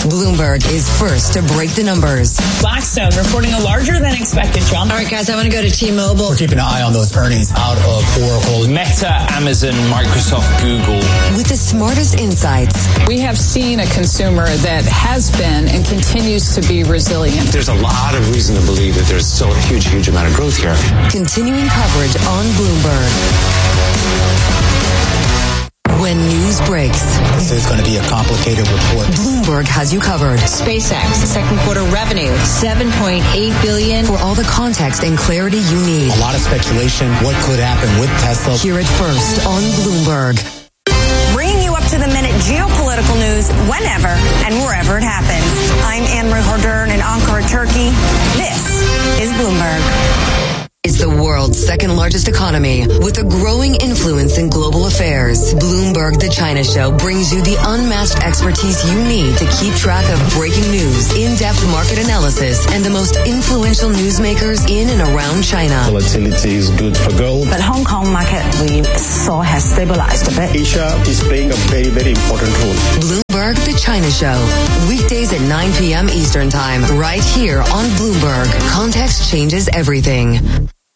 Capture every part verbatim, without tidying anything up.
Bloomberg is first to break the numbers. Blackstone reporting a larger than expected jump. All right, guys, I want to go to T-Mobile. We're keeping an eye on those earnings out of Oracle, Meta, Amazon, Microsoft, Google. With the smartest insights. We have seen a consumer that has been and continues to be resilient. There's a lot of reason to believe that there's still a huge, huge amount of growth here. Continuing coverage on Bloomberg. When news breaks, this is going to be a complicated report. Bloomberg has you covered. SpaceX, second quarter revenue, seven point eight billion dollars. For all the context and clarity you need. A lot of speculation. What could happen with Tesla? Hear it first on Bloomberg. Bringing you up to the minute geopolitical news whenever and wherever it happens. I'm Anne-Marie Hordern in Ankara, Turkey. This is Bloomberg. Is the world's second largest economy with a growing influence in global affairs. Bloomberg The China Show brings you the unmatched expertise you need to keep track of breaking news, in-depth market analysis, and the most influential newsmakers in and around China. Volatility is good for gold. But Hong Kong market we saw has stabilized a bit. Asia is playing a very, very important role. Bloomberg The China Show. Weekdays at nine p.m. Eastern Time, right here on Bloomberg. Context changes everything.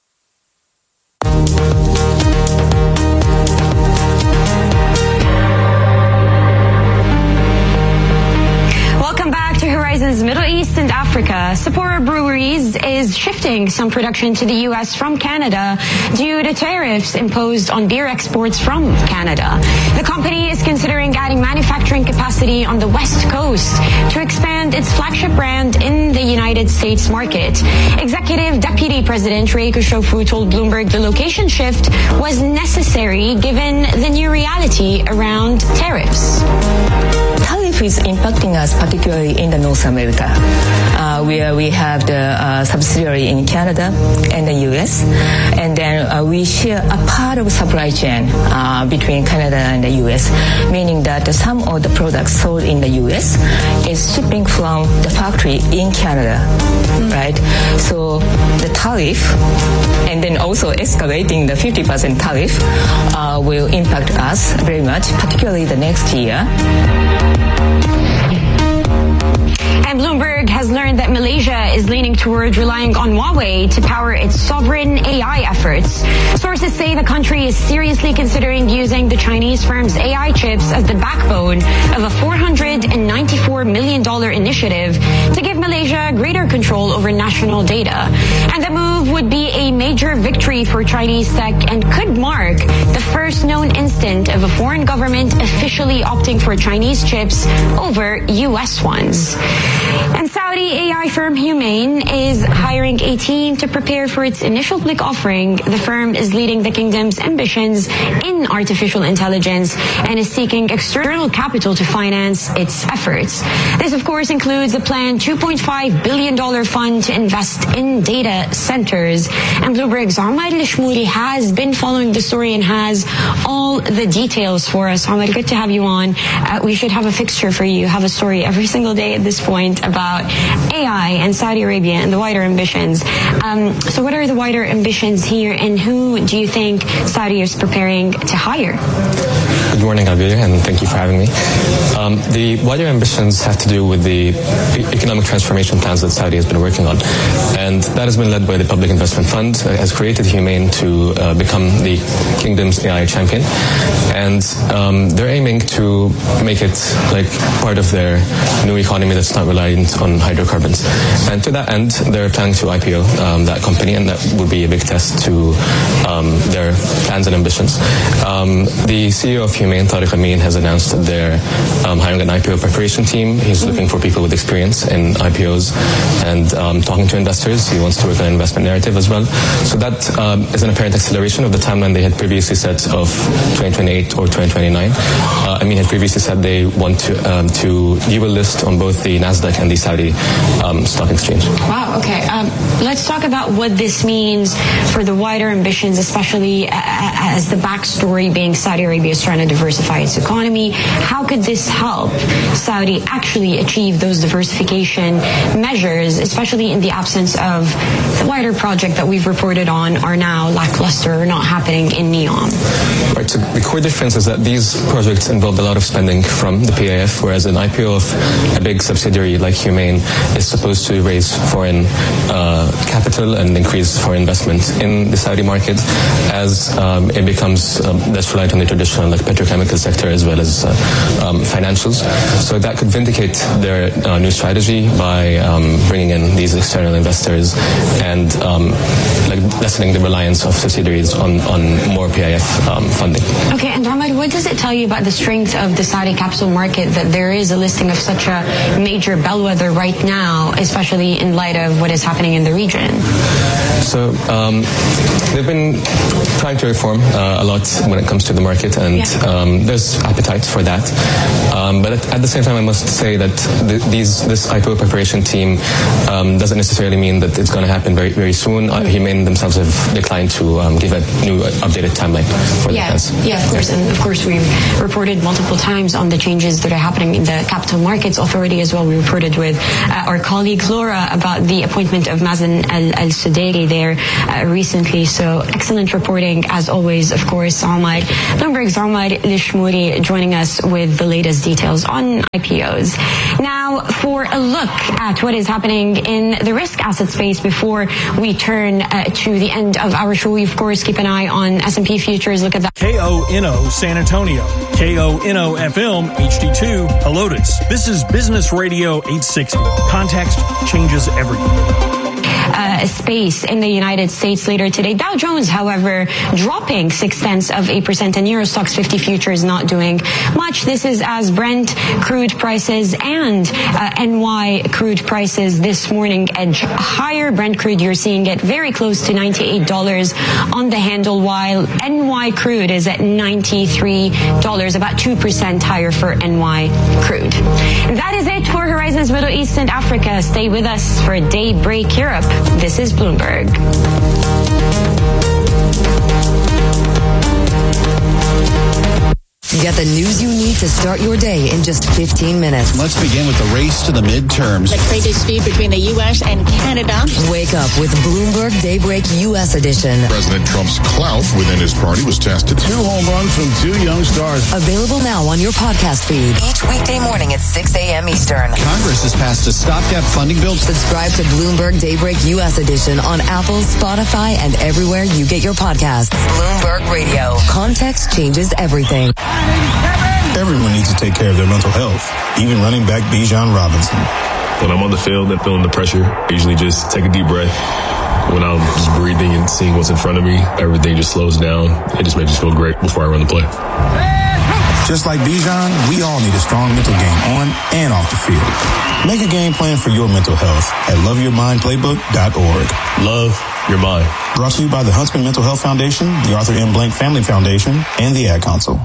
Welcome back to Horizons Middle East and Africa. Sapporo Breweries is shifting some production to the U S from Canada due to tariffs imposed on beer exports from Canada. The company is considering adding manufacturing capacity on the West Coast to expand its flagship brand in the United States market. Executive Deputy President Reiko Shofu told Bloomberg the location shift was necessary given the new reality around tariffs. Tariff is impacting us particularly in the North America, uh, where we have the uh, subsidiary in Canada and the U S, and then uh, we share a part of supply chain uh, between Canada and the U S, meaning that some of the products sold in the U S is shipping from the factory in Canada, mm-hmm. right? So the tariff, and then also escalating the fifty percent tariff uh, will impact us very much, particularly the next year. And Bloomberg has learned that Malaysia is leaning toward relying on Huawei to power its sovereign A I efforts. Sources say the country is seriously considering using the Chinese firm's A I chips as the backbone of a four hundred ninety-four million dollars initiative to give Malaysia greater control over national data. And the move would be a major victory for Chinese tech and could mark the first known instant of a foreign government officially opting for Chinese chips over U S ones. And Saudi A I firm Humane is hiring a team to prepare for its initial public offering. The firm is leading the kingdom's ambitions in artificial intelligence and is seeking external capital to finance its efforts. This, of course, includes a planned two point five billion dollars fund to invest in data centers. And Bloomberg's Omar Lishmouri has been following the story and has all the details for us. Omar, good to have you on. Uh, we should have a fixture for you, have a story every single day at this point about A I and Saudi Arabia and the wider ambitions. Um, so what are the wider ambitions here, and who do you think Saudi is preparing to hire? Good morning, Albir, and thank you for having me. Um, the wider ambitions have to do with the economic transformation plans that Saudi has been working on. And that has been led by the Public Investment Fund, uh, has created Humane to uh, become the kingdom's A I champion. And um, they're aiming to make it like part of their new economy that's not reliant on hydrocarbons. And to that end, they're planning to I P O um, that company, and that would be a big test to um, their plans and ambitions. Um, the C E O of Humane, Tariq Amin, has announced that they're um, hiring an I P O preparation team. He's mm-hmm. looking for people with experience in I P Os and um, talking to investors. He wants to work on an investment narrative as well. So that um, is an apparent acceleration of the timeline they had previously set of twenty twenty-eight or twenty twenty-nine. Uh, Amin had previously said they want to um, to dual list on both the Nasdaq and the Saudi um, stock exchange. Wow. Okay. Um, let's talk about what this means for the wider ambitions, especially as the backstory being Saudi Arabia is trying to diversify its economy. How could this help Saudi actually achieve those diversification measures, especially in the absence of the wider project that we've reported on are now lackluster, not happening in NEOM? Right, so the core difference is that these projects involved a lot of spending from the P A F, whereas an I P O of a big subsidiary like Humane is supposed to raise foreign uh, capital and increase foreign investment in the Saudi market as um, it becomes um, less reliant on the traditional like petrochemical sector as well as uh, um, financials. So that could vindicate their uh, new strategy by um, bringing in these external investors and um, like lessening the reliance of subsidiaries on, on more P I F um, funding. Okay, and Ahmed, what does it tell you about the strength of the Saudi capital market that there is a listing of such a major bellwether right now, especially in light of what is happening in the region? So um, they've been trying to reform uh, a lot when it comes to the market, and yeah. um, there's appetite for that. Um, but at, at the same time, I must say that the, these this I P O preparation team um, doesn't necessarily mean that it's going to happen very very soon. Uh, Humane themselves have declined to um, give a new uh, updated timeline for yeah. the plans. Yeah, of course, and of course we've reported multiple times on the changes that are happening in the Capital Markets Authority as well. We reported with uh, our colleague Laura about the appointment of Mazen Al-Sudairi there uh, recently. So excellent reporting as always, of course. Ahmad, Bloomberg's Ahmad Lishmouri joining us with the latest details on I P Os. Now, for a look at what is happening in the risk asset space before we turn uh, to the end of our show, we of course keep an eye on S and P futures. Look at that. K O N O San Antonio, K O N O F M H D two Helotes. This is Business Radio eight sixty. Context changes everything. Uh, space in the United States later today. Dow Jones, however, dropping six tenths of a percent, and Euro Stoxx fifty futures not doing much. This is as Brent crude prices and uh, N Y crude prices this morning edge higher. Brent crude, you're seeing it very close to ninety-eight dollars on the handle, while N Y crude is at ninety-three dollars, about two percent higher for N Y crude. That is it for Horizons Middle East and Africa. Stay with us for Daybreak Europe. This is Bloomberg. Get the news you need to start your day in just fifteen minutes. Let's begin with the race to the midterms. The trade dispute between the U S and Canada. Wake up with Bloomberg Daybreak U S edition. President Trump's clout within his party was tested. Two home runs from two young stars. Available now on your podcast feed. Each weekday morning at six a.m. Eastern. Congress has passed a stopgap funding bill. Subscribe to Bloomberg Daybreak U S edition on Apple, Spotify, and everywhere you get your podcasts. Bloomberg Radio. Context changes everything. Everyone needs to take care of their mental health, even running back Bijan Robinson. When I'm on the field and feeling the pressure, I usually just take a deep breath. When I'm just breathing and seeing what's in front of me, everything just slows down. It just makes me feel great before I run the play. Just like Bijan, we all need a strong mental game on and off the field. Make a game plan for your mental health at love your mind playbook dot org. Love your mind. Brought to you by the Huntsman Mental Health Foundation, the Arthur M. Blank Family Foundation, and the Ad Council.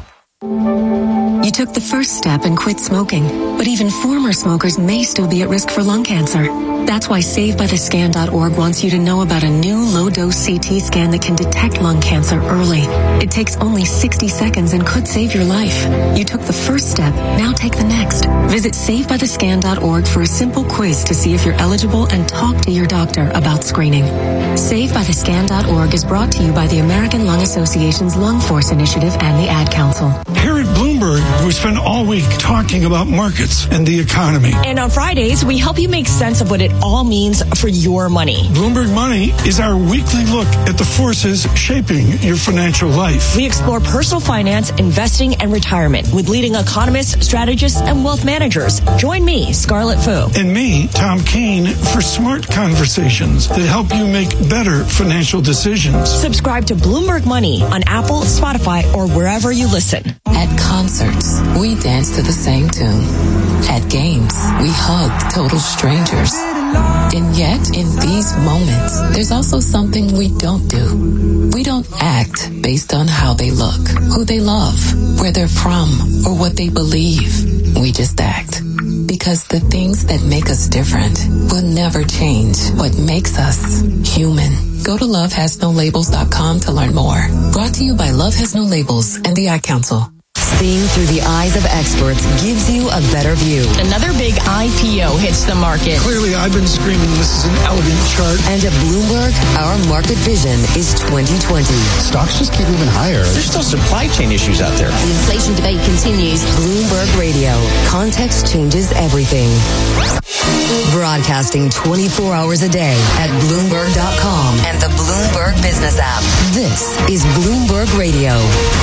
You took the first step and quit smoking, but even former smokers may still be at risk for lung cancer. That's why save by the scan dot org wants you to know about a new low-dose C T scan that can detect lung cancer early. It takes only sixty seconds and could save your life. You took the first step, now take the next. Visit save by the scan dot org for a simple quiz to see if you're eligible and talk to your doctor about screening. save by the scan dot org is brought to you by the American Lung Association's Lung Force Initiative and the Ad Council. Here at Bloomberg, we spend all week talking about markets and the economy. And on Fridays, we help you make sense of what it all means for your money. Bloomberg Money is our weekly look at the forces shaping your financial life. We explore personal finance, investing, and retirement with leading economists, strategists, and wealth managers. Join me, Scarlett Fu. And me, Tom Keene, for smart conversations that help you make better financial decisions. Subscribe to Bloomberg Money on Apple, Spotify, or wherever you listen. At concerts, we dance to the same tune. At games, we hug total strangers. And yet, in these moments, there's also something we don't do. We don't act based on how they look, who they love, where they're from, or what they believe. We just act. Because the things that make us different will never change what makes us human. Go to love has no labels dot com to learn more. Brought to you by Love Has No Labels and the Ad Council. Seeing through the eyes of experts gives you a better view. Another big I P O hits the market. Clearly, I've been screaming this is an elegant chart. And at Bloomberg, our market vision is twenty twenty. Stocks just keep moving higher. There's still supply chain issues out there. The inflation debate continues. Bloomberg Radio. Context changes everything. Broadcasting twenty-four hours a day at Bloomberg dot com and the Bloomberg Business app. This is Bloomberg Radio.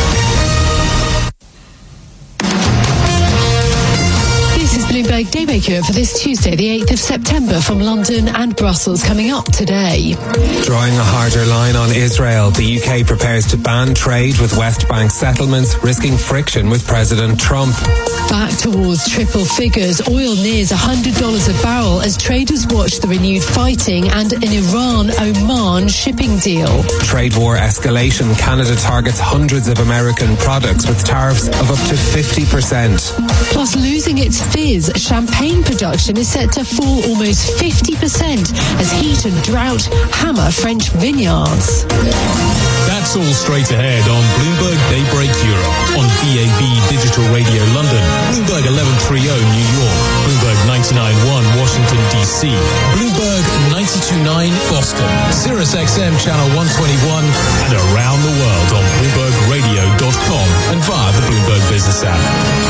This is Bloomberg Daybreak Europe for this Tuesday, the eighth of September, from London and Brussels. Coming up today. Drawing a harder line on Israel, the U K prepares to ban trade with West Bank settlements, risking friction with President Trump. Back towards triple figures, oil nears one hundred dollars a barrel as traders watch the renewed fighting and an Iran-Oman shipping deal. Trade war escalation, Canada targets hundreds of American products with tariffs of up to fifty percent. Plus, losing its fizz, champagne production is set to fall almost fifty percent as heat and drought hammer French vineyards. That's all straight ahead on Bloomberg Daybreak Europe, on D A B Digital Radio London, Bloomberg eleven thirty New York, Bloomberg ninety-nine point one Washington, D C, Bloomberg ninety-two point nine Boston, Sirius X M Channel one twenty-one, and around the world on Bloomberg Radio dot com and via the Bloomberg Business app.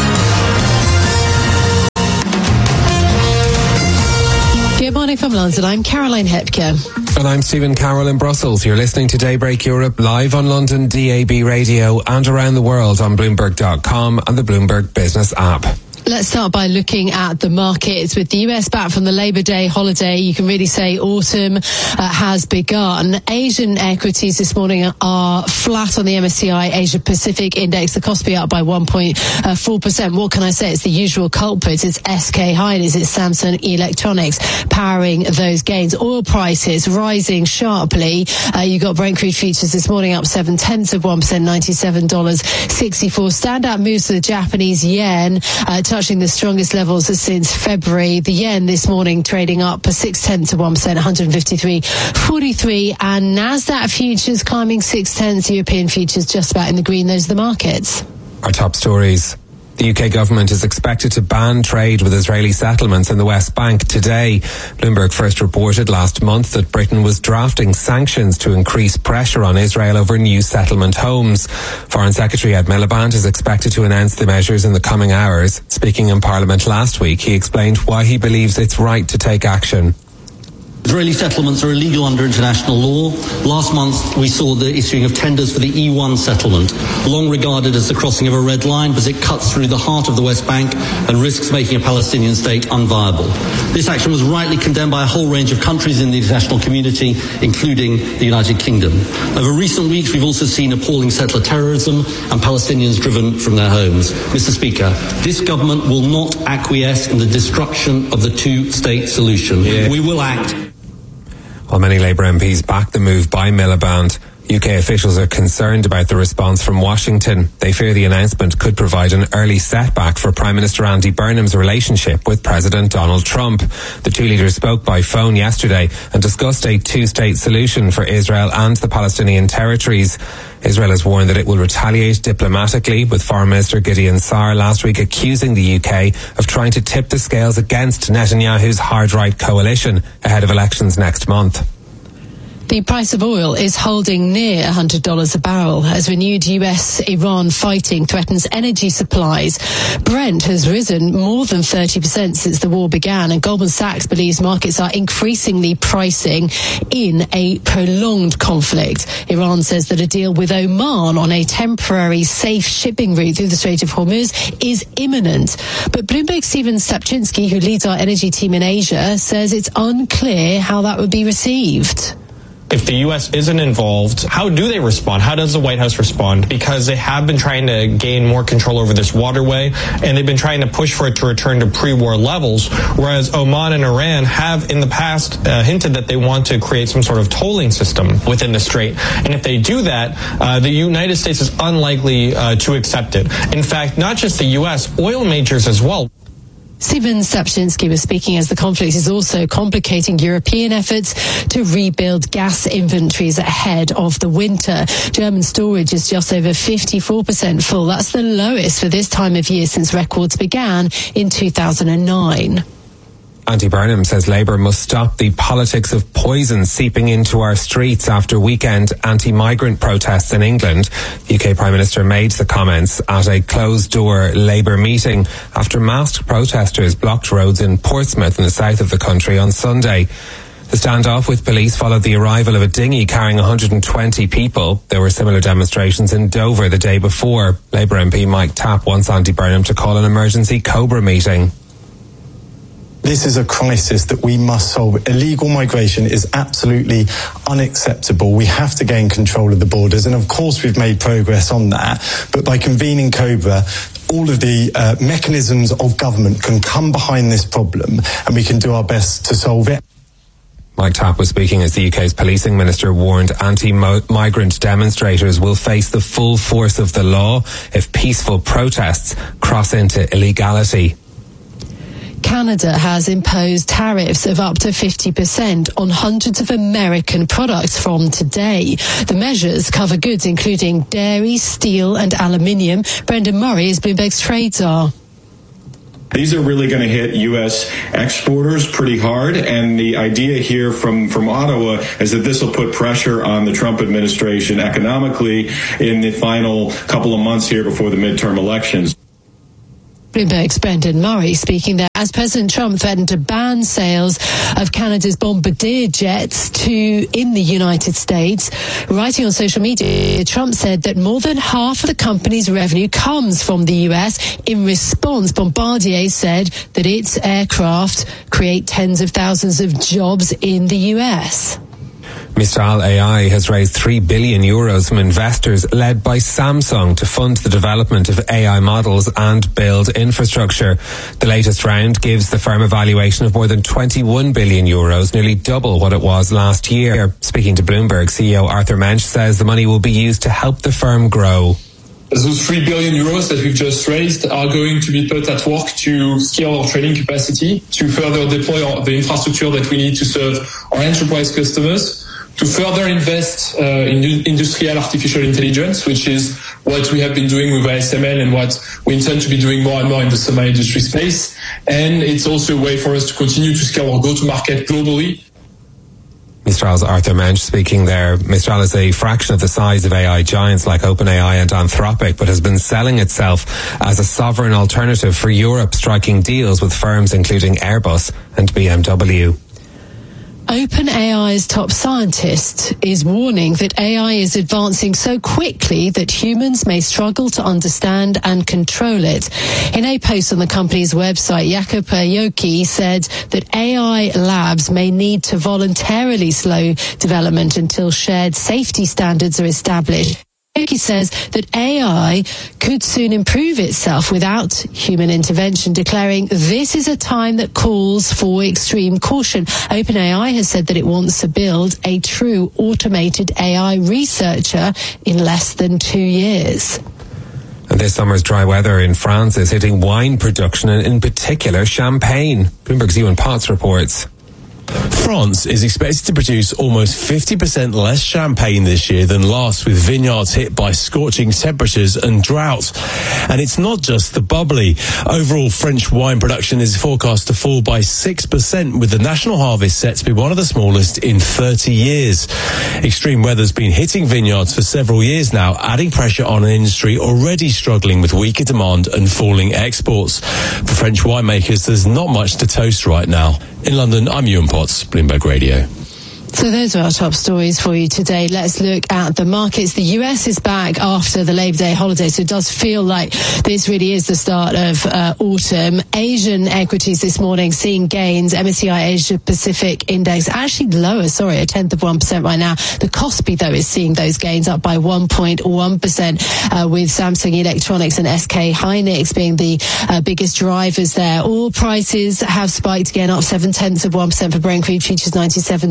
Good morning from London. I'm Caroline Hepker. And I'm Stephen Carroll in Brussels. You're listening to Daybreak Europe live on London D A B Radio and around the world on Bloomberg dot com and the Bloomberg Business app. Let's start by looking at the markets. With the U S back from the Labor Day holiday, you can really say autumn uh, has begun. Asian equities this morning are flat on the M S C I Asia Pacific Index. The Kospi up by one point four percent. What can I say? It's the usual culprits. It's S K Hynix, it's Samsung Electronics powering those gains. Oil prices rising sharply. Uh, you got Brent crude futures this morning up seven tenths of one percent, ninety-seven dollars sixty-four. Standout moves for the Japanese yen, uh, touching the strongest levels since February. The yen this morning trading up six tenths of one percent, one hundred fifty-three forty-three, and Nasdaq futures climbing six tenths. European futures just about in the green. Those are the markets. Our top stories. The U K government is expected to ban trade with Israeli settlements in the West Bank today. Bloomberg first reported last month that Britain was drafting sanctions to increase pressure on Israel over new settlement homes. Foreign Secretary Ed Miliband is expected to announce the measures in the coming hours. Speaking in Parliament last week, he explained why he believes it's right to take action. Israeli settlements are illegal under international law. Last month, we saw the issuing of tenders for the E one settlement, long regarded as the crossing of a red line because it cuts through the heart of the West Bank and risks making a Palestinian state unviable. This action was rightly condemned by a whole range of countries in the international community, including the United Kingdom. Over recent weeks, we've also seen appalling settler terrorism and Palestinians driven from their homes. Mister Speaker, this government will not acquiesce in the destruction of the two-state solution. Yeah. We will act. While many Labour M Ps back the move by Miliband, U K officials are concerned about the response from Washington. They fear the announcement could provide an early setback for Prime Minister Andy Burnham's relationship with President Donald Trump. The two leaders spoke by phone yesterday and discussed a two-state solution for Israel and the Palestinian territories. Israel has warned that it will retaliate diplomatically, with Foreign Minister Gideon Saar last week accusing the U K of trying to tip the scales against Netanyahu's hard-right coalition ahead of elections next month. The price of oil is holding near one hundred dollars a barrel as renewed U S Iran fighting threatens energy supplies. Brent has risen more than thirty percent since the war began, and Goldman Sachs believes markets are increasingly pricing in a prolonged conflict. Iran says that a deal with Oman on a temporary safe shipping route through the Strait of Hormuz is imminent. But Bloomberg's Stephen Sapczynski, who leads our energy team in Asia, says it's unclear how that would be received. If the U S isn't involved, how do they respond? How does the White House respond? Because they have been trying to gain more control over this waterway, and they've been trying to push for it to return to pre-war levels, whereas Oman and Iran have in the past uh, hinted that they want to create some sort of tolling system within the strait. And if they do that, uh, the United States is unlikely uh, to accept it. In fact, not just the U S, oil majors as well. Stephen Sapczynski was speaking as the conflict is also complicating European efforts to rebuild gas inventories ahead of the winter. German storage is just over fifty-four percent full. That's the lowest for this time of year since records began in two thousand nine. Andy Burnham says Labour must stop the politics of poison seeping into our streets after weekend anti-migrant protests in England. The U K Prime Minister made the comments at a closed-door Labour meeting after masked protesters blocked roads in Portsmouth in the south of the country on Sunday. The standoff with police followed the arrival of a dinghy carrying one hundred twenty people. There were similar demonstrations in Dover the day before. Labour M P Mike Tapp wants Andy Burnham to call an emergency COBRA meeting. This is a crisis that we must solve. Illegal migration is absolutely unacceptable. We have to gain control of the borders. And of course, we've made progress on that. But by convening COBRA, all of the uh, mechanisms of government can come behind this problem and we can do our best to solve it. Mike Tapp was speaking as the U K's policing minister warned anti-migrant demonstrators will face the full force of the law if peaceful protests cross into illegality. Canada has imposed tariffs of up to fifty percent on hundreds of American products from today. The measures cover goods including dairy, steel and aluminium. Brendan Murray is Bloomberg's trade czar. These are really going to hit U S exporters pretty hard, and the idea here from, from Ottawa is that this will put pressure on the Trump administration economically in the final couple of months here before the midterm elections. Bloomberg's Brendan Murray speaking there as President Trump threatened to ban sales of Canada's Bombardier jets to in the United States. Writing on social media, Trump said that more than half of the company's revenue comes from the U S. In response, Bombardier said that its aircraft create tens of thousands of jobs in the U S. Mistral A I has raised three billion euros from investors led by Samsung to fund the development of A I models and build infrastructure. The latest round gives the firm a valuation of more than twenty-one billion euros, nearly double what it was last year. Speaking to Bloomberg, C E O Arthur Mensch says the money will be used to help the firm grow. Those three billion euros that we've just raised are going to be put at work to scale our trading capacity, to further deploy our, the infrastructure that we need to serve our enterprise customers, to further invest uh, in industrial artificial intelligence, which is what we have been doing with A S M L and what we intend to be doing more and more in the semi-industry space. And it's also a way for us to continue to scale our go-to-market globally. Mistral's Arthur Mensch speaking there. Mistral is a fraction of the size of A I giants like OpenAI and Anthropic, but has been selling itself as a sovereign alternative for Europe, striking deals with firms including Airbus and B M W. OpenAI's top scientist is warning that A I is advancing so quickly that humans may struggle to understand and control it. In a post on the company's website, Jakob Yoki said that A I labs may need to voluntarily slow development until shared safety standards are established. Yoki says that A I could soon improve itself without human intervention, declaring this is a time that calls for extreme caution. OpenAI has said that it wants to build a true automated A I researcher in less than two years. And this summer's dry weather in France is hitting wine production and in particular champagne. Bloomberg's Ewan Potts reports. France is expected to produce almost fifty percent less champagne this year than last, with vineyards hit by scorching temperatures and drought. And it's not just the bubbly. Overall, French wine production is forecast to fall by six percent, with the national harvest set to be one of the smallest in thirty years. Extreme weather's been hitting vineyards for several years now, adding pressure on an industry already struggling with weaker demand and falling exports. For French winemakers, there's not much to toast right now. In London, I'm Ewan Potts, Bloomberg Radio. So those are our top stories for you today. Let's look at the markets. The U S is back after the Labor Day holiday, so it does feel like this really is the start of uh, autumn. Asian equities this morning seeing gains. M S C I Asia Pacific Index actually lower, sorry, a tenth of one percent right now. The Kospi, though, is seeing those gains up by one point one percent, uh, with Samsung Electronics and S K Hynix being the uh, biggest drivers there. Oil prices have spiked again, up seven tenths of one percent for Brent crude futures, ninety-seven dollars and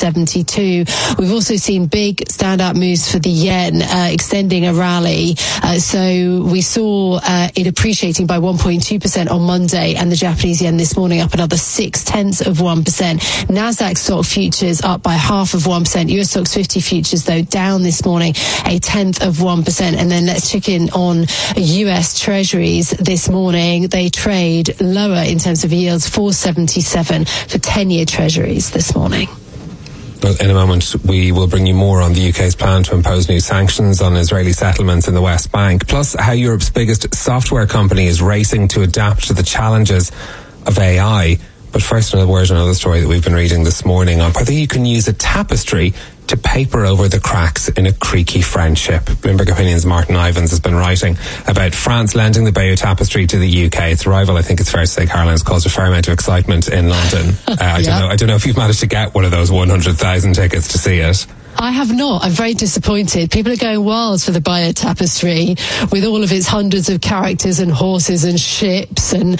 seventy-two. We've also seen big standout moves for the yen, uh, extending a rally. Uh, so we saw uh, it appreciating by one point two percent on Monday, and the Japanese yen this morning up another six tenths of one percent. Nasdaq stock futures up by half of one percent. U S Stocks fifty futures, though, down this morning a tenth of one percent. And then let's check in on U S Treasuries this morning. They trade lower in terms of yields, four seventy-seven for ten-year Treasuries this morning. Well, in a moment, we will bring you more on the U K's plan to impose new sanctions on Israeli settlements in the West Bank, plus how Europe's biggest software company is racing to adapt to the challenges of A I. But first, another word on another story that we've been reading this morning on whether you can use a tapestry to paper over the cracks in a creaky friendship. Bloomberg Opinion's Martin Ivins has been writing about France lending the Bayeux Tapestry to the U K. Its arrival, I think it's fair to say, Caroline, has caused a fair amount of excitement in London. Uh, I yeah. don't know. I don't know if you've managed to get one of those one hundred thousand tickets to see it. I have not. I'm very disappointed. People are going wild for the Bayeux Tapestry with all of its hundreds of characters and horses and ships. And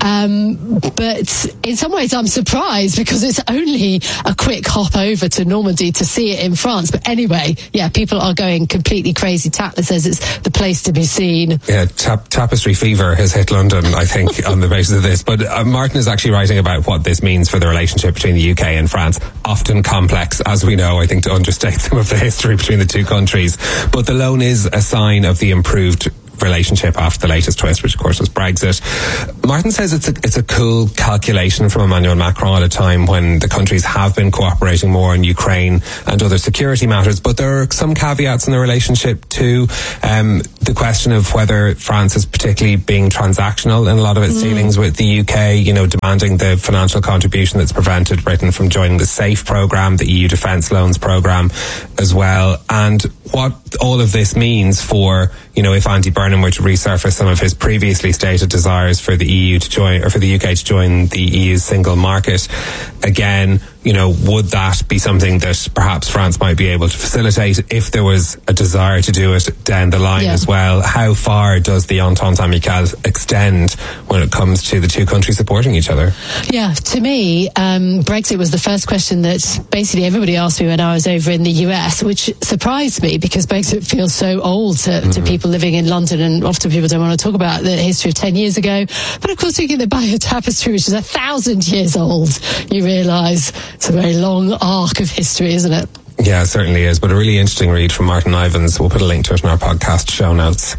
um, but in some ways I'm surprised because it's only a quick hop over to Normandy to see it in France. But anyway, yeah, people are going completely crazy. Tatler says it's the place to be seen. Yeah, tap- tapestry fever has hit London, I think, on the basis of this. But uh, Martin is actually writing about what this means for the relationship between the U K and France. Often complex, as we know, I think, to understand some of the history between the two countries. But the loan is a sign of the improved relationship after the latest twist, which of course was Brexit. Martin says it's a, it's a cool calculation from Emmanuel Macron at a time when the countries have been cooperating more in Ukraine and other security matters, but there are some caveats in the relationship too. Um, the question of whether France is particularly being transactional in a lot of its mm. dealings with the U K, you know, demanding the financial contribution that's prevented Britain from joining the SAFE programme, the E U defence loans programme as well, and what all of this means for, you know, if Andy Burnham were to resurface some of his previously stated desires for the E U to join, or for the U K to join the E U's single market again, you know, would that be something that perhaps France might be able to facilitate if there was a desire to do it down the line yeah. as well? How far does the Entente Amicale extend when it comes to the two countries supporting each other? Yeah, to me, um, Brexit was the first question that basically everybody asked me when I was over in the U S, which surprised me because Brexit feels so old to, mm-hmm. to people living in London, and often people don't want to talk about the history of ten years ago. But of course, you get the Bayeux Tapestry, which is a thousand years old. You realise it's a very long arc of history, isn't it? Yeah, it certainly is. But a really interesting read from Martin Ivins. We'll put a link to it in our podcast show notes.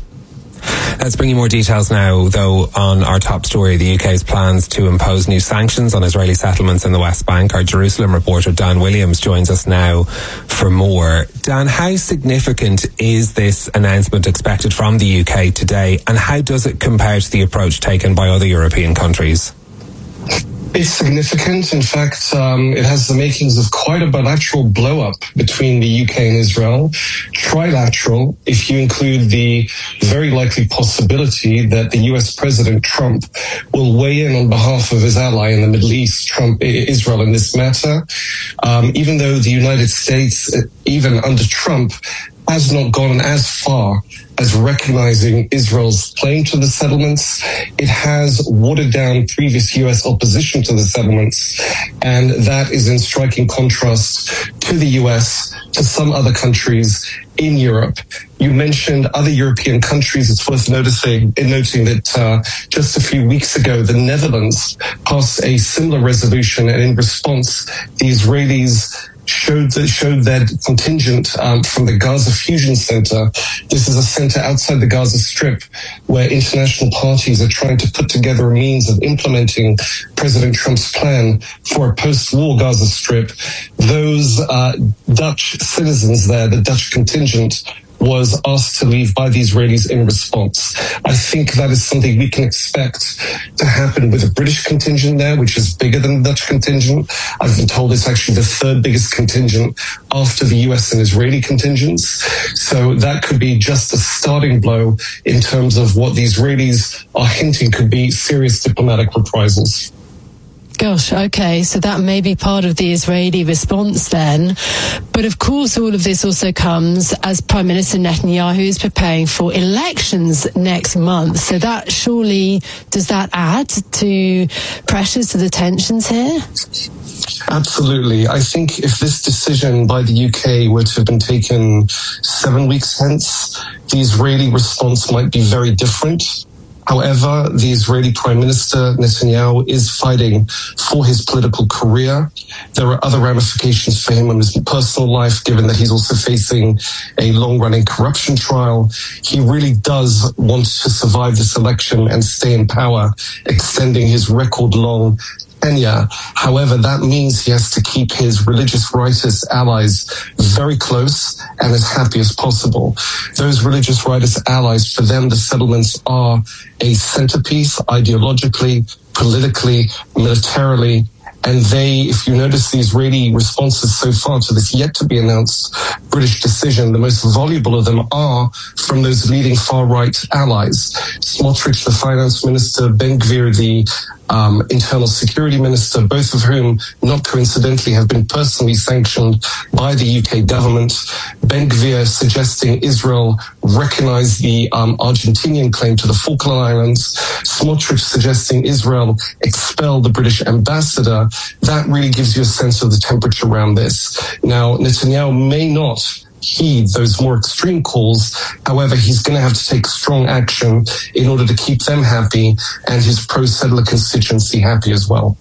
Let's bring you more details now, though, on our top story, the U K's plans to impose new sanctions on Israeli settlements in the West Bank. Our Jerusalem reporter, Dan Williams, joins us now for more. Dan, how significant is this announcement expected from the U K today, and how does it compare to the approach taken by other European countries? It's significant. In fact, um, it has the makings of quite a bilateral blow-up between the U K and Israel. Trilateral, if you include the very likely possibility that the U S President Trump will weigh in on behalf of his ally in the Middle East, Trump, Israel, in this matter. Um, even though the United States, even under Trump, has not gone as far as recognizing Israel's claim to the settlements, it has watered down previous U S opposition to the settlements, and that is in striking contrast to the U S, to some other countries in Europe. You mentioned other European countries. It's worth noticing, noting that uh, just a few weeks ago, the Netherlands passed a similar resolution, and in response, the Israelis showed that showed their contingent um, from the Gaza Fusion Center. This is a center outside the Gaza Strip where international parties are trying to put together a means of implementing President Trump's plan for a post-war Gaza Strip. Those uh, Dutch citizens there, the Dutch contingent, was asked to leave by the Israelis in response. I think that is something we can expect to happen with a British contingent there, which is bigger than the Dutch contingent. I've been told it's actually the third biggest contingent after the U S and Israeli contingents. So that could be just a starting blow in terms of what the Israelis are hinting could be serious diplomatic reprisals. Gosh, okay, so that may be part of the Israeli response then. But of course, all of this also comes as Prime Minister Netanyahu is preparing for elections next month. So that surely, does that add to pressures, to the tensions here? Absolutely. I think if this decision by the U K were to have been taken seven weeks hence, the Israeli response might be very different. However, the Israeli Prime Minister Netanyahu is fighting for his political career. There are other ramifications for him in his personal life, given that he's also facing a long-running corruption trial. He really does want to survive this election and stay in power, extending his record-long tenure. However, that means he has to keep his religious rightist allies very close and as happy as possible. Those religious rightist allies, for them, the settlements are a centerpiece ideologically, politically, militarily. And they, if you notice the Israeli responses so far to this yet to be announced British decision, the most voluble of them are from those leading far-right allies. Smotrich, the finance minister, Ben Gvir, the um, internal security minister, both of whom, not coincidentally, have been personally sanctioned by the U K government. Ben Gvir suggesting Israel recognize the um, Argentinian claim to the Falkland Islands. Smotrich suggesting Israel expel the British ambassador. That really gives you a sense of the temperature around this. Now, Netanyahu may not heed those more extreme calls. However, he's going to have to take strong action in order to keep them happy and his pro-settler constituency happy as well.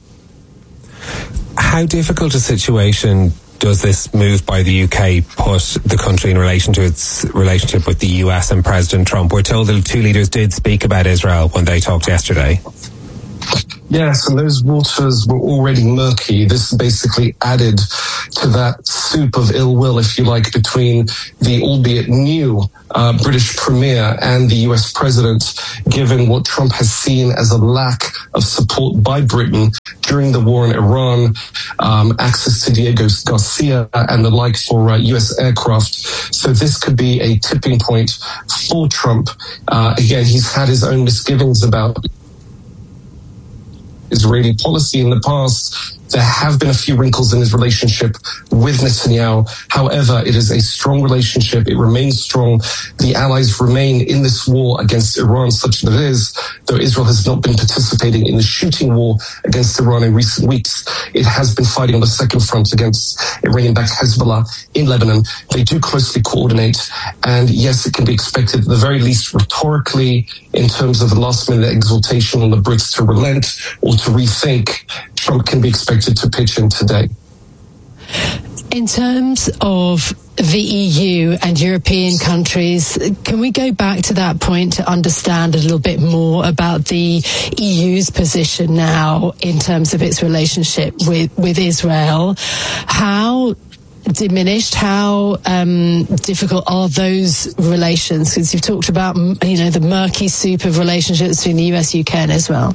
How difficult a situation does this move by the U K put the country in relation to its relationship with the U S and President Trump? We're told the two leaders did speak about Israel when they talked yesterday. Yes, and those waters were already murky. This basically added to that soup of ill will, if you like, between the albeit new uh, British Premier and the U S President, given what Trump has seen as a lack of support by Britain during the war in Iran, um, access to Diego Garcia and the like for uh, U S aircraft. So this could be a tipping point for Trump. Uh, again, he's had his own misgivings about Israeli policy in the past. There have been a few wrinkles in his relationship with Netanyahu. However, it is a strong relationship. It remains strong. The allies remain in this war against Iran, such that it is, though Israel has not been participating in the shooting war against Iran in recent weeks, it has been fighting on the second front against Iranian-backed Hezbollah in Lebanon. They do closely coordinate. And yes, it can be expected, at the very least rhetorically, in terms of a last-minute exhortation on the Brits to relent or to rethink, Trump can be expected to pitch in today. In terms of the E U and European countries, can we go back to that point to understand a little bit more about the E U's position now in terms of its relationship with, with Israel? How diminished, how um, difficult are those relations? Because you've talked about, you know, the murky soup of relationships between the U S, U K and Israel.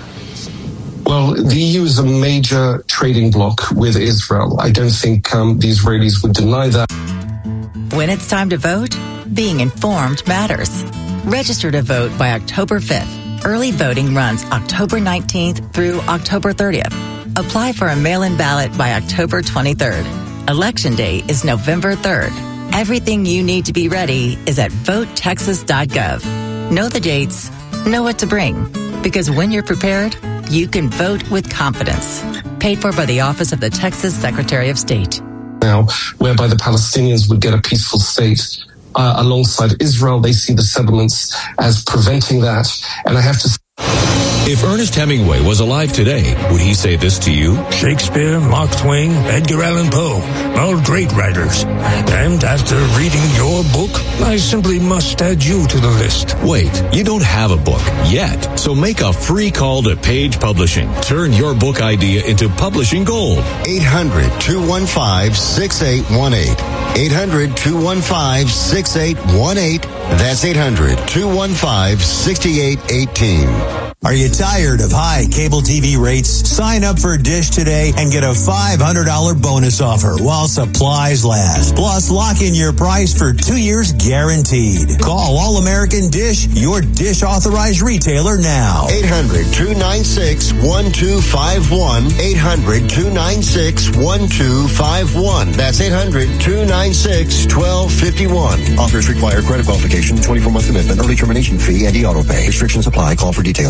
Well, the E U is a major trading bloc with Israel. I don't think um, the Israelis would deny that. When it's time to vote, being informed matters. Register to vote by October fifth. Early voting runs October nineteenth through October thirtieth. Apply for a mail-in ballot by October twenty-third. Election day is November third. Everything you need to be ready is at vote texas dot gov. Know the dates, know what to bring, because when you're prepared, you can vote with confidence. Paid for by the Office of the Texas Secretary of State. Now, whereby the Palestinians would get a peaceful state uh, alongside Israel, they see the settlements as preventing that. And I have to say, if Ernest Hemingway was alive today, would he say this to you? Shakespeare, Mark Twain, Edgar Allan Poe, all great writers. And after reading your book, I simply must add you to the list. Wait, you don't have a book yet, so make a free call to Page Publishing. Turn your book idea into publishing gold. eight hundred, two one five, six eight one eight. eight hundred, two one five, six eight one eight. That's eight hundred, two one five, six eight one eight. Are you tired of high cable T V rates? Sign up for Dish today and get a five hundred dollars bonus offer while supplies last. Plus, lock in your price for two years guaranteed. Call All American Dish, your Dish authorized retailer now. eight hundred, two nine six, one two five one. eight hundred, two nine six, one two five one. That's eight hundred, two nine six, one two five one. Offers require credit qualification, twenty-four month commitment, early termination fee, and e-auto pay. Restrictions apply. Call for details.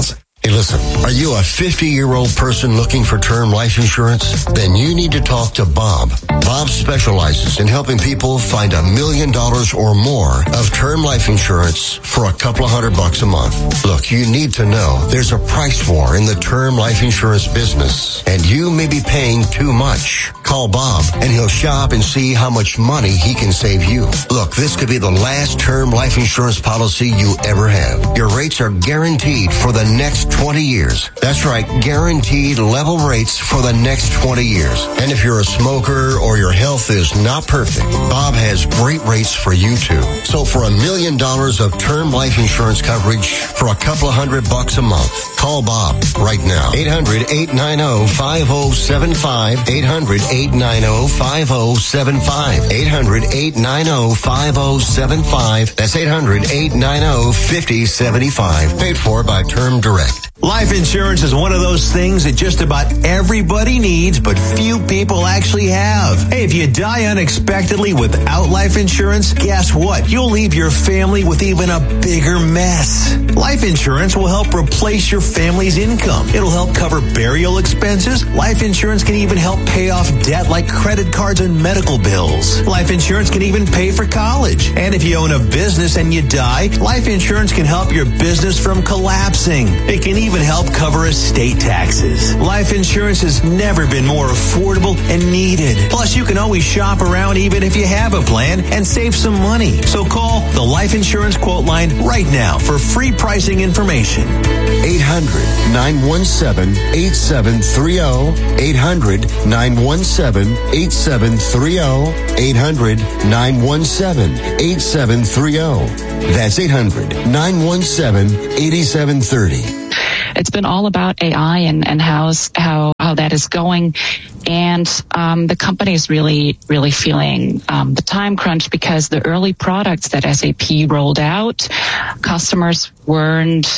Hey, listen, are you a fifty-year-old person looking for term life insurance? Then you need to talk to Bob. Bob specializes in helping people find a million dollars or more of term life insurance for a couple of hundred bucks a month. Look, you need to know there's a price war in the term life insurance business, and you may be paying too much. Call Bob, and he'll shop and see how much money he can save you. Look, this could be the last term life insurance policy you ever have. Your rates are guaranteed for the next twenty years. That's right, guaranteed level rates for the next twenty years. And if you're a smoker or your health is not perfect, Bob has great rates for you too. So for a million dollars of term life insurance coverage for a couple of hundred bucks a month, call Bob right now. eight hundred, eight nine zero, five zero seven five. eight hundred, eight nine zero, five zero seven five. eight hundred, eight nine zero, five zero seven five. That's eight hundred, eight nine zero, five zero seven five. Paid for by Term Direct. Life insurance is one of those things that just about everybody needs, but few people actually have. Hey, if you die unexpectedly without life insurance, guess what? You'll leave your family with even a bigger mess. Life insurance will help replace your family's income. It'll help cover burial expenses. Life insurance can even help pay off debt like credit cards and medical bills. Life insurance can even pay for college. And if you own a business and you die, life insurance can help your business from collapsing. It can even help cover estate taxes. Life insurance has never been more affordable and needed. Plus, you can always shop around even if you have a plan and save some money. So call the Life Insurance Quote Line right now for free pricing information. eight hundred, nine one seven, eight seven three zero. eight hundred, nine one seven, eight seven three zero. eight hundred, nine one seven, eight seven three zero. That's eight hundred, nine one seven, eight seven three zero. It's been all about A I and, and how's, how, how that is going. And um, the company is really, really feeling um, the time crunch because the early products that S A P rolled out, customers weren't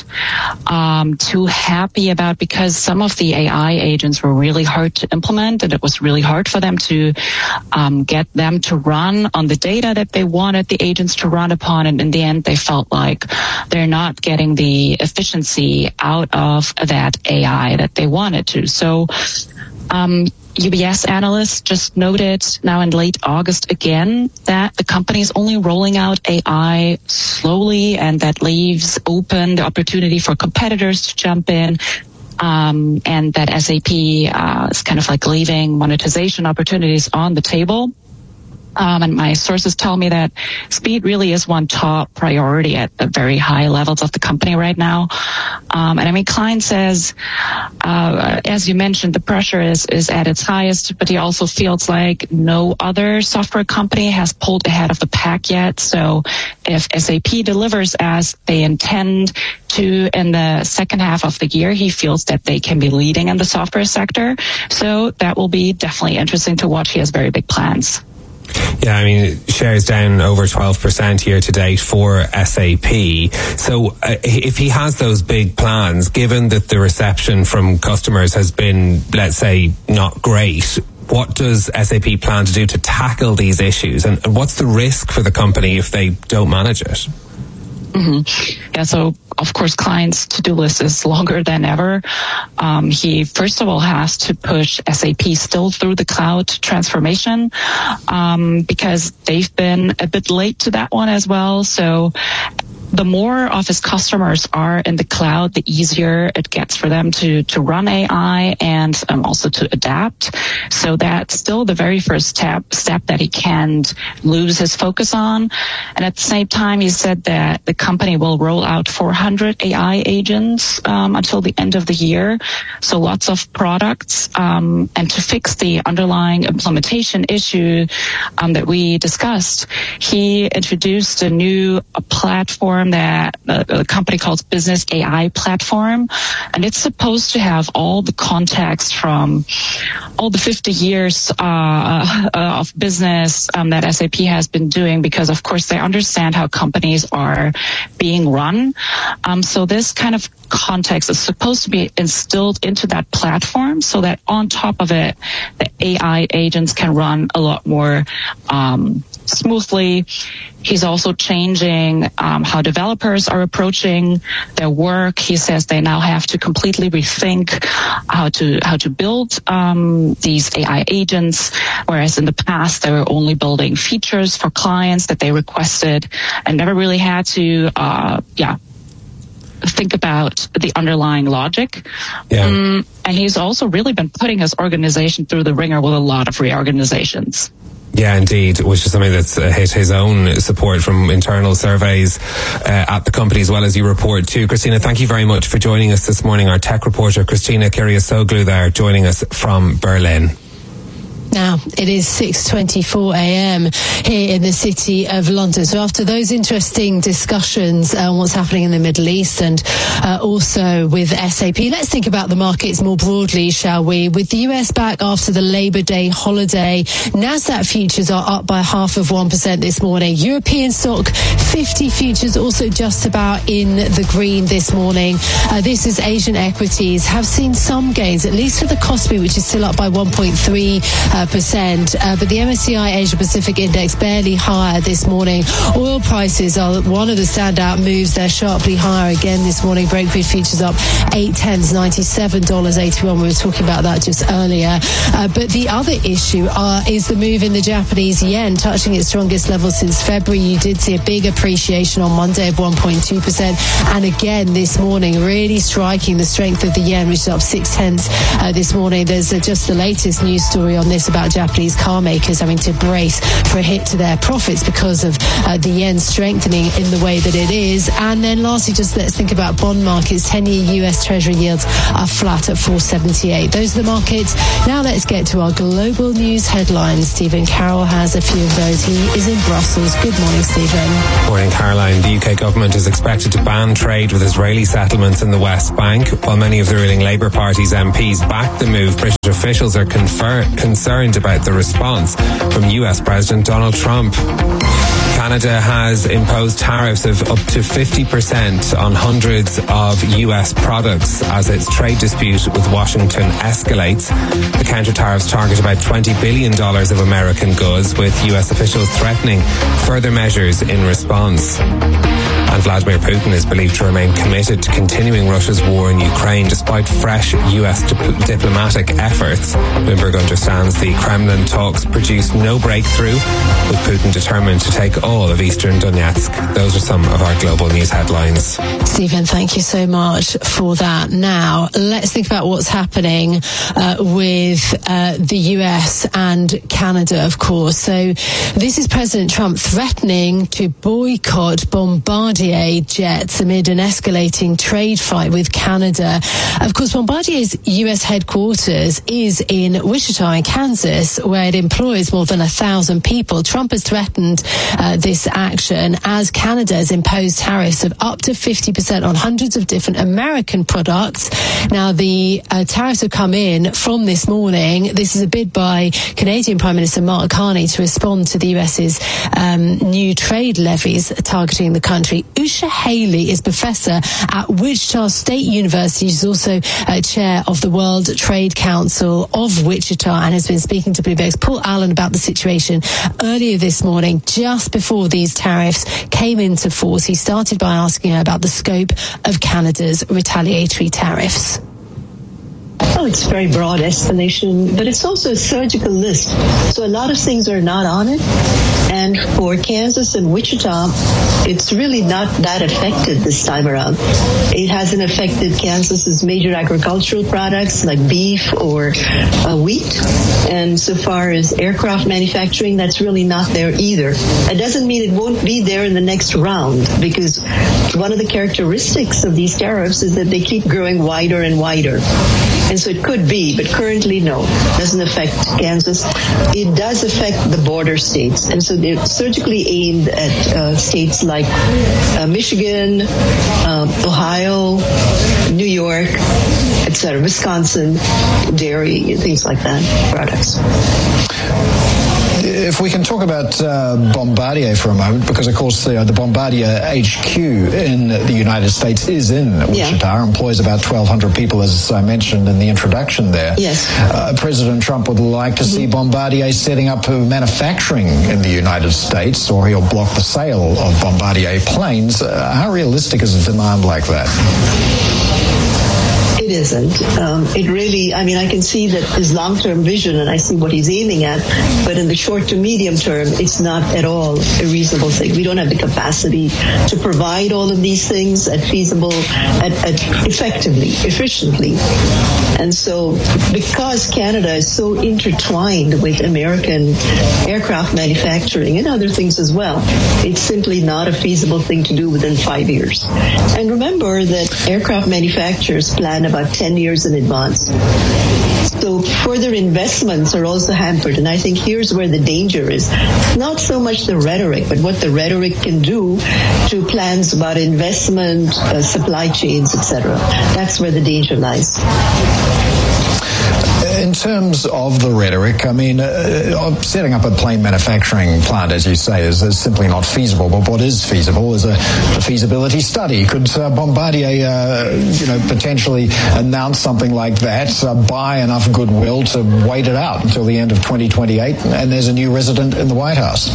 um, too happy about because some of the A I agents were really hard to implement, and it was really hard for them to um, get them to run on the data that they wanted the agents to run upon. And in the end, they felt like they're not getting the efficiency out of that A I that they wanted to. So, um, U B S analysts just noted now in late August again that the company is only rolling out A I slowly, and that leaves open the opportunity for competitors to jump in. Um, and that S A P uh, is kind of like leaving monetization opportunities on the table. Um, and my sources tell me that speed really is one top priority at the very high levels of the company right now. Um, and I mean, Klein says, uh, as you mentioned, the pressure is, is at its highest, but he also feels like no other software company has pulled ahead of the pack yet. So if S A P delivers as they intend to in the second half of the year, he feels that they can be leading in the software sector. So that will be definitely interesting to watch. He has very big plans. Yeah, I mean, shares down over twelve percent year to date for S A P. So uh, if he has those big plans, given that the reception from customers has been, let's say, not great, what does S A P plan to do to tackle these issues? And what's the risk for the company if they don't manage it? Mm-hmm. Yeah, so of course, Klein's to-do list is longer than ever. Um, he first of all has to push S A P still through the cloud transformation um, because they've been a bit late to that one as well. So the more of his customers are in the cloud, the easier it gets for them to, to run A I and um, also to adapt. So that's still the very first step, step that he can't lose his focus on. And at the same time, he said that the company will roll out four hundred A I agents um, until the end of the year. So lots of products. Um, and to fix the underlying implementation issue um, that we discussed, he introduced a new a platform that a, a company calls Business A I Platform, and it's supposed to have all the context from all the fifty years uh, of business um, that S A P has been doing, because of course they understand how companies are being run. Um, so this kind of context is supposed to be instilled into that platform so that on top of it, the A I agents can run a lot more um, smoothly. He's also changing um, how developers are approaching their work. He says they now have to completely rethink how to how to build um, these A I agents, whereas in the past they were only building features for clients that they requested and never really had to, uh, yeah, think about the underlying logic. Yeah. Um, and he's also really been putting his organization through the ringer with a lot of reorganizations. Yeah, indeed, which is something that's uh, hit his own support from internal surveys uh, at the company, as well as you report too. Christina, thank you very much for joining us this morning. Our tech reporter, Christina Kyriasoglu, there, joining us from Berlin. Now, it is six twenty-four a.m. here in the city of London. So after those interesting discussions on uh, what's happening in the Middle East and uh, also with S A P, let's think about the markets more broadly, shall we? With the U S back after the Labor Day holiday, NASDAQ futures are up by half of one percent this morning. European stock fifty futures also just about in the green this morning. Uh, this is Asian equities have seen some gains, at least for the Kospi, which is still up by one point three percent. Uh, percent, uh, but the M S C I Asia Pacific Index barely higher this morning. Oil prices are one of the standout moves. They're sharply higher again this morning. Brent crude futures up eight tenths, ninety-seven dollars and eighty-one. We were talking about that just earlier. Uh, but the other issue uh, is the move in the Japanese yen, touching its strongest level since February. You did see a big appreciation on Monday of one point two percent, and again this morning, really striking the strength of the yen, which is up six tenths uh, this morning. There's uh, just the latest news story on this about Japanese car makers having to brace for a hit to their profits because of uh, the yen strengthening in the way that it is. And then lastly, just let's think about bond markets. ten-year U S Treasury yields are flat at four seventy-eight. Those are the markets. Now let's get to our global news headlines. Stephen Carroll has a few of those. He is in Brussels. Good morning, Stephen. Morning, Caroline. The U K government is expected to ban trade with Israeli settlements in the West Bank. While many of the ruling Labour Party's M Ps back the move, British officials are confer- concerned about the response from U S President Donald Trump. Canada has imposed tariffs of up to fifty percent on hundreds of U S products as its trade dispute with Washington escalates. The counter tariffs target about twenty billion dollars of American goods, with U S officials threatening further measures in response. And Vladimir Putin is believed to remain committed to continuing Russia's war in Ukraine despite fresh U S dip- diplomatic efforts. Bloomberg understands the Kremlin talks produced no breakthrough, with Putin determined to take all of eastern Donetsk. Those are some of our global news headlines. Stephen, thank you so much for that. Now, let's think about what's happening uh, with uh, the U S and Canada, of course. So this is President Trump threatening to boycott Bombardier jets amid an escalating trade fight with Canada. Of course, Bombardier's U S headquarters is in Wichita, in Kansas, where it employs more than a thousand people. Trump has threatened uh, this action as Canada has imposed tariffs of up to fifty percent on hundreds of different American products. Now, the uh, tariffs have come in from this morning. This is a bid by Canadian Prime Minister Mark Carney to respond to the U S's um, new trade levies targeting the country. Usha Haley is professor at Wichita State University. She's also uh, chair of the World Trade Council of Wichita and has been speaking to Bloomberg's Paul Allen about the situation earlier this morning, just before these tariffs came into force. He started by asking her about the scope of Canada's retaliatory tariffs. Oh, it's a very broad escalation, but it's also a surgical list. So a lot of things are not on it. And for Kansas and Wichita, it's really not that affected this time around. It hasn't affected Kansas's major agricultural products like beef or uh, wheat. And so far as aircraft manufacturing, that's really not there either. It doesn't mean it won't be there in the next round, because one of the characteristics of these tariffs is that they keep growing wider and wider. And so it could be, but currently, no, it doesn't affect Kansas. It does affect the border states. And so they're surgically aimed at uh, states like uh, Michigan, um, Ohio, New York, et cetera, Wisconsin, dairy, things like that, products. if we can talk about uh, Bombardier for a moment, because of course the, uh, the Bombardier H Q in the United States is in Wichita, yeah. employs about twelve hundred people, as I mentioned in the introduction there. Yes. Uh, President Trump would like to mm-hmm. see Bombardier setting up manufacturing in the United States, or he'll block the sale of Bombardier planes. Uh, how realistic is a demand like that? It isn't. Um, it really, I mean, I can see that his long-term vision, and I see what he's aiming at, but in the short to medium term, it's not at all a reasonable thing. We don't have the capacity to provide all of these things at feasible, at, at effectively, efficiently. And so, because Canada is so intertwined with American aircraft manufacturing and other things as well, it's simply not a feasible thing to do within five years. And remember that aircraft manufacturers plan about ten years in advance. So further investments are also hampered. And I think here's where the danger is. Not so much the rhetoric, but what the rhetoric can do to plans about investment, uh, supply chains, et cetera. That's where the danger lies. In terms of the rhetoric, I mean, uh, setting up a plane manufacturing plant, as you say, is, is simply not feasible. But what is feasible is a, a feasibility study. Could uh, Bombardier, uh, you know, potentially announce something like that, uh, buy enough goodwill to wait it out until the end of twenty twenty-eight, and there's a new resident in the White House?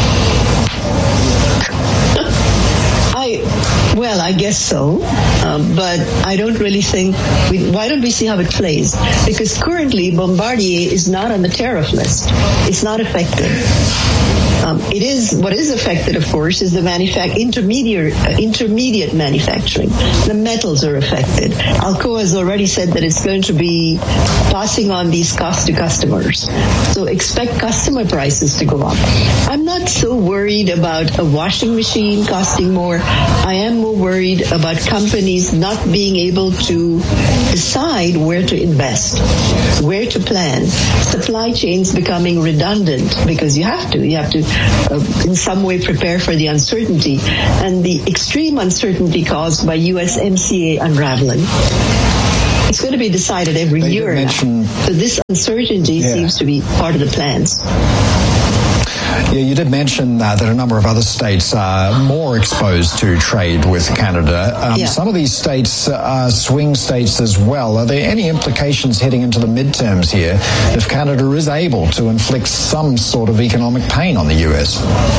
Well, I guess so, um, but I don't really think, we, why don't we see how it plays? Because currently Bombardier is not on the tariff list. It's not affected. Um, it is, what is affected, of course, is the manufac- intermediate, uh, intermediate manufacturing. The metals are affected. Alcoa has already said that it's going to be passing on these costs to customers. So expect customer prices to go up. I'm not so worried about a washing machine costing more. I am more worried about companies not being able to decide where to invest, where to plan. Supply chains becoming redundant because you have to. You have to, uh, in some way, prepare for the uncertainty and the extreme uncertainty caused by U S M C A unraveling. It's going to be decided every they year mention, now. So this uncertainty yeah. seems to be part of the plans. Yeah, you did mention uh, that a number of other states are more exposed to trade with Canada. Um, yeah. Some of these states are swing states as well. Are there any implications heading into the midterms here if Canada is able to inflict some sort of economic pain on the U S?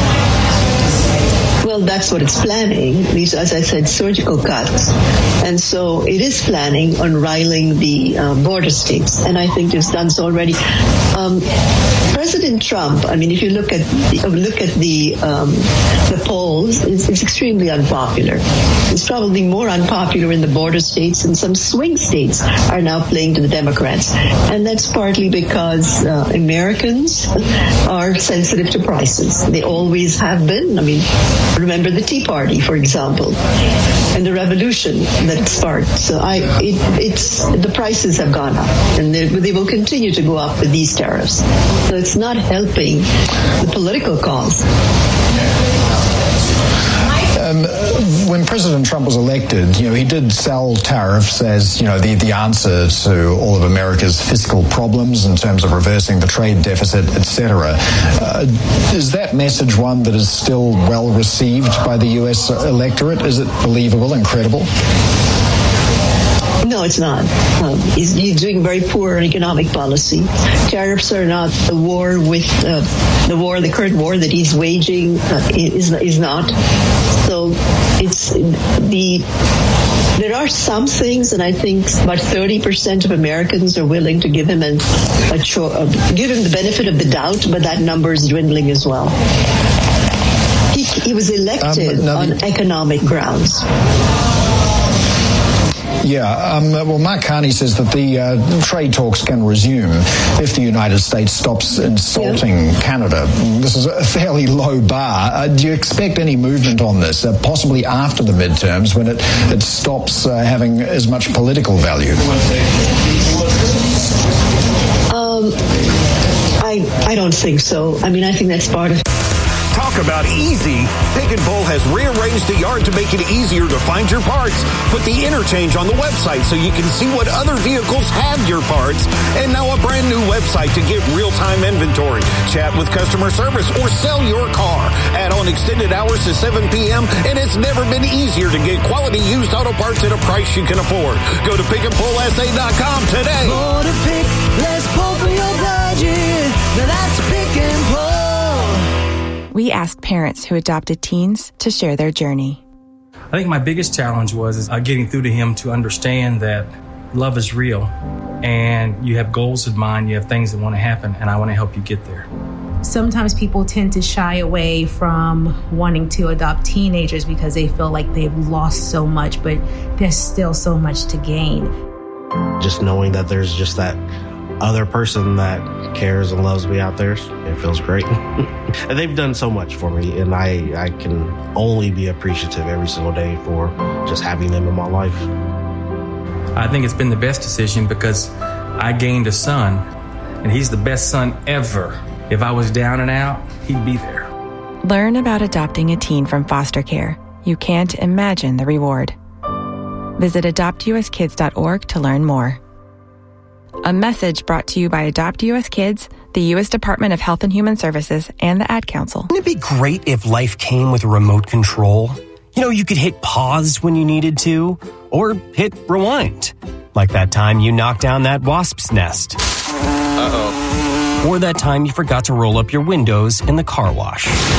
Well, that's what it's planning. These, as I said, surgical cuts. And so it is planning on riling the uh, border states. And I think it's done so already. Um, President Trump, I mean, if you look at look at the um, the polls, it's, it's extremely unpopular. It's probably more unpopular in the border states, and some swing states are now playing to the Democrats. And that's partly because uh, Americans are sensitive to prices. They always have been. I mean, remember the Tea Party, for example, and the revolution that it sparked. So I, it, it's the prices have gone up, and they, they will continue to go up with these tariffs. So it's not helping the political cause. Um, when President Trump was elected, you know, he did sell tariffs as, you know, the, the answer to all of America's fiscal problems in terms of reversing the trade deficit, et cetera. Uh, is that message one that is still well received by the U S electorate? Is it believable and credible? No, it's not. Um, he's, he's doing very poor economic policy. Tariffs are not the war with uh, the war, the current war that he's waging uh, is is not. So it's the. There are some things, and I think about thirty percent of Americans are willing to give him a, a cho- uh, give him the benefit of the doubt, but that number is dwindling as well. He, he was elected um, on the- economic grounds. Yeah, um, well, Mark Carney says that the uh, trade talks can resume if the United States stops insulting yeah. Canada. This is a fairly low bar. Uh, do you expect any movement on this, uh, possibly after the midterms when it, it stops uh, having as much political value? Um, I, I don't think so. I mean, I think that's part of Talk about easy. Pick and Pull has rearranged the yard to make it easier to find your parts. Put the interchange on the website so you can see what other vehicles have your parts. And now a brand new website to get real-time inventory. Chat with customer service or sell your car. Add on extended hours to seven p.m. and it's never been easier to get quality used auto parts at a price you can afford. Go to pick and pull s a dot com today. More to pick, less pull for your budget. Now that's Pick and Pull. We asked parents who adopted teens to share their journey. I think my biggest challenge was is, uh, getting through to him to understand that love is real and you have goals in mind, you have things that want to happen, and I want to help you get there. Sometimes people tend to shy away from wanting to adopt teenagers because they feel like they've lost so much, but there's still so much to gain. Just knowing that there's just that other person that cares and loves me out there, it feels great. And they've done so much for me, and I, I can only be appreciative every single day for just having them in my life. I think it's been the best decision because I gained a son, and he's the best son ever. If I was down and out, he'd be there. Learn about adopting a teen from foster care. You can't imagine the reward. Visit adopt u s kids dot org to learn more. A message brought to you by Adopt U S Kids, the U S Department of Health and Human Services, and the Ad Council. Wouldn't it be great if life came with a remote control? You know, you could hit pause when you needed to, or hit rewind. Like that time you knocked down that wasp's nest. Uh-oh. Or that time you forgot to roll up your windows in the car wash.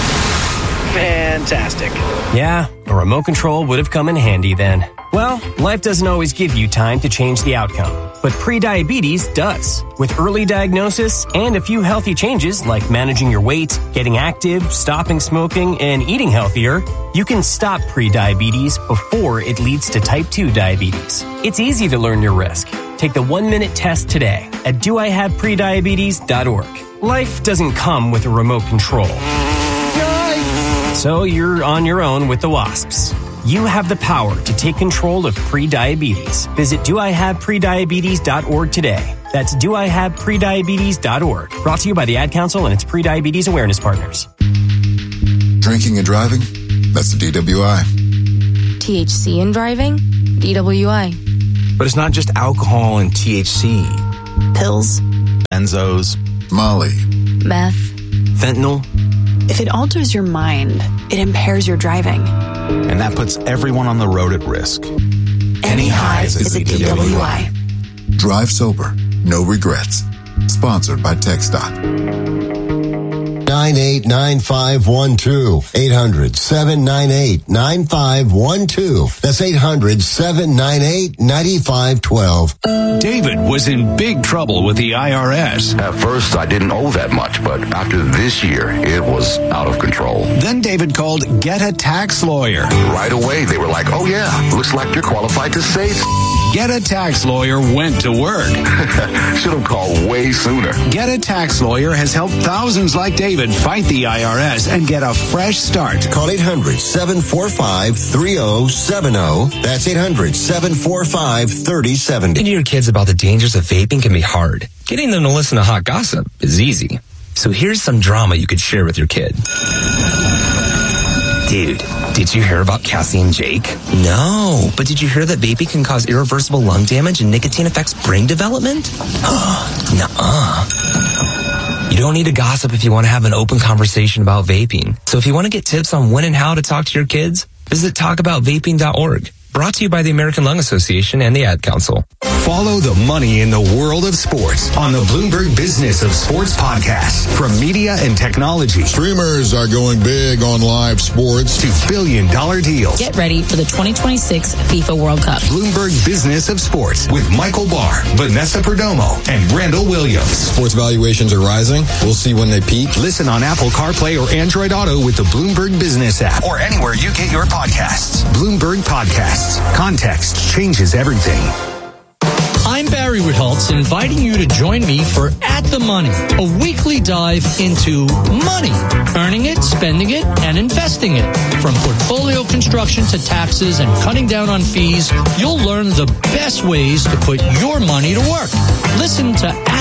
Fantastic. Yeah, a remote control would have come in handy then. Well, life doesn't always give you time to change the outcome, but prediabetes does. With early diagnosis and a few healthy changes like managing your weight, getting active, stopping smoking, and eating healthier, you can stop prediabetes before it leads to type two diabetes. It's easy to learn your risk. Take the one-minute test today at do I have prediabetes dot org. Life doesn't come with a remote control. So you're on your own with the wasps. You have the power to take control of prediabetes. Visit do I have prediabetes dot org today. That's do I have prediabetes dot org. Brought to you by the Ad Council and its prediabetes awareness partners. Drinking and driving? That's the D W I. T H C in driving? D W I. But it's not just alcohol and T H C. Pills. Benzos. Molly. Meth. Fentanyl. If it alters your mind, it impairs your driving. And that puts everyone on the road at risk. Any highs is a D W I. Drive sober. No regrets. Sponsored by TxDOT. nine eight nine five one two. eight hundred, seven nine eight, nine five one two. That's eight hundred, seven nine eight, nine five one two. David was in big trouble with the I R S. At first, I didn't owe that much, but after this year, it was out of control. Then David called Get a Tax Lawyer. Right away, they were like, oh yeah, looks like you're qualified to save. Get a Tax Lawyer went to work. Should have called way sooner. Get a Tax Lawyer has helped thousands like David fight the I R S and get a fresh start. Call eight hundred, seven four five, three oh seven oh. That's eight hundred, seven four five, three oh seven oh. Talking to your kids about the dangers of vaping can be hard. Getting them to listen to hot gossip is easy. So here's some drama you could share with your kid. Dude, did you hear about Cassie and Jake? No, but did you hear that vaping can cause irreversible lung damage and nicotine affects brain development? Nuh-uh. You don't need to gossip if you want to have an open conversation about vaping. So if you want to get tips on when and how to talk to your kids, visit talk about vaping dot org. Brought to you by the American Lung Association and the Ad Council. Follow the money in the world of sports on the Bloomberg Business of Sports podcast. From media and technology. Streamers are going big on live sports. To billion dollar deals. Get ready for the twenty twenty-six FIFA World Cup. Bloomberg Business of Sports with Michael Barr, Vanessa Perdomo, and Randall Williams. Sports valuations are rising. We'll see when they peak. Listen on Apple CarPlay or Android Auto with the Bloomberg Business app. Or anywhere you get your podcasts. Bloomberg Podcasts. Context changes everything. I'm Barry Ritholtz, inviting you to join me for At the Money, a weekly dive into money, earning it, spending it, and investing it. From portfolio construction to taxes and cutting down on fees, you'll learn the best ways to put your money to work. Listen to At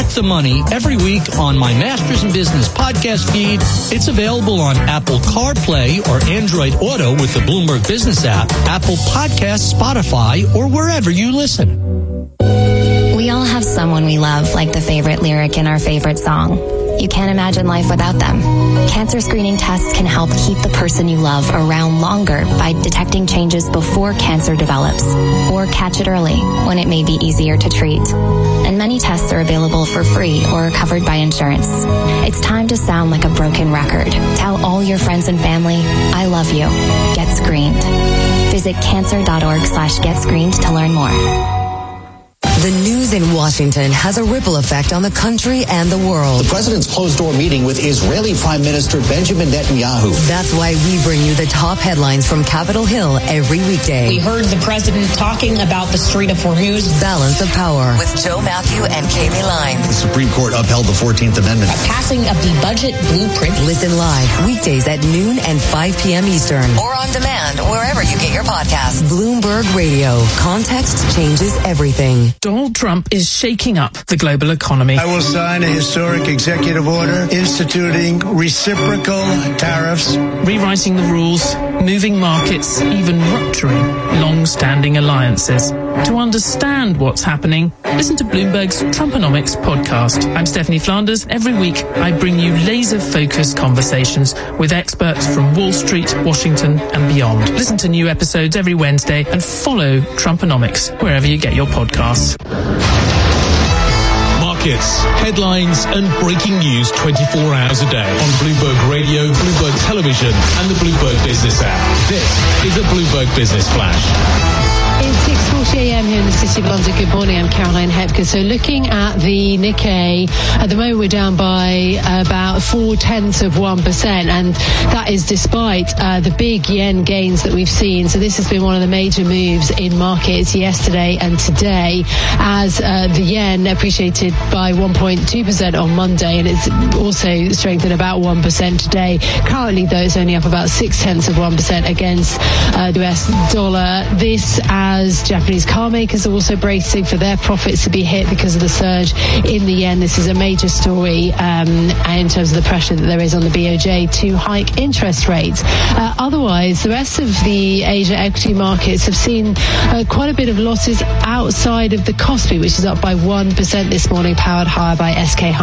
At the Money every week on my Masters in Business podcast feed. It's available on Apple CarPlay or Android Auto with the Bloomberg Business app, Apple Podcasts, Spotify, or wherever you listen. We all have someone we love, like the favorite lyric in our favorite song. You can't imagine life without them. Cancer screening tests can help keep the person you love around longer by detecting changes before cancer develops, or catch it early when it may be easier to treat. And many tests are available for free or covered by insurance. It's time to sound like a broken record. Tell all your friends and family, I love you. Get screened. Visit cancer.org slash get screened to learn more. The news in Washington has a ripple effect on the country and the world. The president's closed-door meeting with Israeli Prime Minister Benjamin Netanyahu. That's why we bring you the top headlines from Capitol Hill every weekday. We heard the president talking about the Strait of Hormuz. Balance of Power with Joe Matthew and Kaylee Lyons. The Supreme Court upheld the fourteenth Amendment. A passing of the budget blueprint. Listen live weekdays at noon and five p.m. Eastern. Or on demand wherever you get your podcasts. Bloomberg Radio. Context changes everything. Donald Trump is shaking up the global economy. I will sign a historic executive order instituting reciprocal tariffs, rewriting the rules, moving markets, even rupturing long-standing alliances. To understand what's happening, listen to Bloomberg's Trumponomics podcast. I'm Stephanie Flanders. Every week, I bring you laser-focused conversations with experts from Wall Street, Washington, and beyond. Listen to new episodes every Wednesday and follow Trumponomics wherever you get your podcasts. Markets, headlines, and breaking news twenty-four hours a day on Bloomberg Radio, Bloomberg Television, and the Bloomberg Business app. This is a Bloomberg Business Flash. It's six forty a.m. here in the City of London. Good morning, I'm Caroline Hepker. So looking at the Nikkei, at the moment we're down by about four tenths of one percent, and that is despite uh, the big yen gains that we've seen. So this has been one of the major moves in markets yesterday and today, as uh, the yen appreciated by one point two percent on Monday, and it's also strengthened about one percent today. Currently, though, it's only up about six tenths of one percent against uh, the U S dollar. This as Japanese car makers are also bracing for their profits to be hit because of the surge in the yen. This is a major story um, in terms of the pressure that there is on the B O J to hike interest rates. Uh, otherwise, the rest of the Asia equity markets have seen uh, quite a bit of losses outside of the Kospi, which is up by one percent this morning, powered higher by S K